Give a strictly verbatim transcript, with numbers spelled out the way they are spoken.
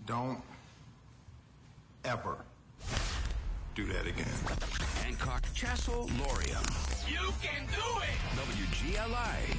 Don't ever do that again. Hancock Castle Lorium. You can do it! W G L I